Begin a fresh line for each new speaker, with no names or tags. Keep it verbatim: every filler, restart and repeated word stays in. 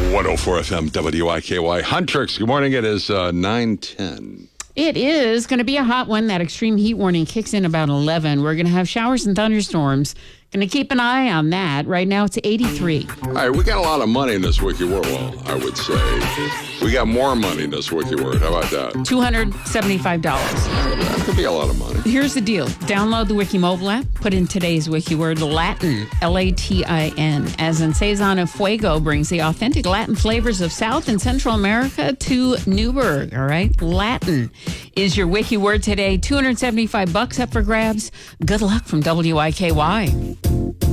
one oh four F M W I K Y. Huntrix, good morning. It is uh, nine ten.
It is going to be a hot one. That extreme heat warning kicks in about eleven. We're going to have showers and thunderstorms. Going to keep an eye on that. Right now it's eighty-three.
All right, we got a lot of money in this wiki word. Well, I would say we got more money in this wiki word. How about that?
two hundred seventy-five dollars.
That could be a lot of money.
Here's the deal. Download the Wiki mobile app. Put in today's wiki word Latin, L A T I N. As in Cezanne of Fuego brings the authentic Latin flavors of South and Central America to Newburgh. All right? Latin is your wiki word today. two hundred seventy-five bucks up for grabs. Good luck from W I K Y.